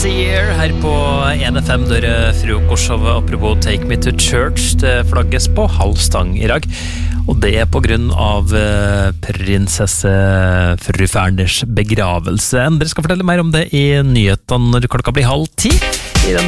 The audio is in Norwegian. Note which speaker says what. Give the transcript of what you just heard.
Speaker 1: Seer her på 1FM dere frokostshowet apropos Take Me to Church. Det flagges på halv stang I dag, og det på grunn av prinsesse Fru Ferners begravelse. Dere skal fortelle mer om det I nyhetene når klokka blir 9:30.